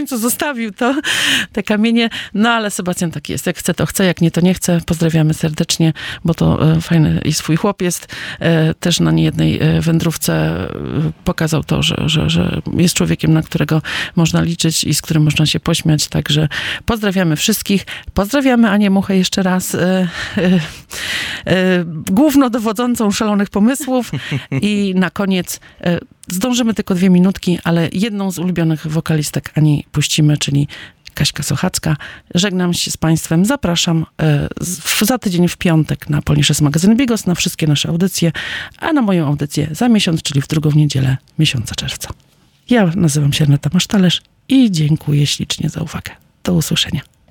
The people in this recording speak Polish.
końcu zostawił te kamienie. No ale Sebastian taki jest. Jak chce, to chce. Jak nie, to nie chce. Pozdrawiamy serdecznie, bo to fajny i swój chłop jest. Też na niejednej wędrówce pokazał to, że jest człowiekiem, na którego można liczyć i z którym można się pośmiać. Także pozdrawiamy wszystkich. Pozdrawiamy Anię Muchę jeszcze raz. Głównodowodzącą szalonych pomysłów. I na koniec zdążymy tylko 2 minutki, ale jedną z ulubionych wokalistek Ani puścimy, czyli Kaśka Sochacka. Żegnam się z Państwem. Zapraszam za tydzień w piątek na Polnisches Magazyn Bigos, na wszystkie nasze audycje, a na moją audycję za miesiąc, czyli w drugą niedzielę miesiąca czerwca. Ja nazywam się Renata Masztalerz i dziękuję ślicznie za uwagę. Do usłyszenia.